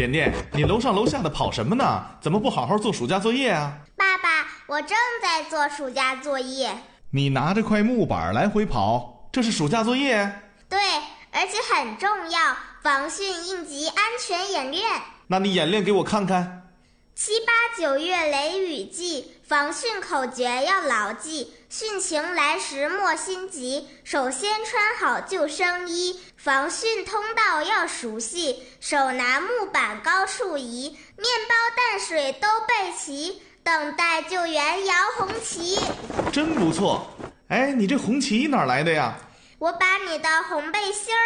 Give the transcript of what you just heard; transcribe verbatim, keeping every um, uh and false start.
点点，你楼上楼下的跑什么呢？怎么不好好做暑假作业啊？ 爸爸，我正在做暑假作业。 你拿着块木板来回跑，这是暑假作业？ 对，而且很重要，防汛应急安全演练。 那你演练给我看看。 七八九月雷雨季，防汛口诀要牢记。汛情来时莫心急，首先穿好救生衣。防汛通道要熟悉，手拿木板高处移。面包淡水都备齐，等待救援摇红旗。 真不错。哎，你这红旗哪来的呀？ 我把你的红背心儿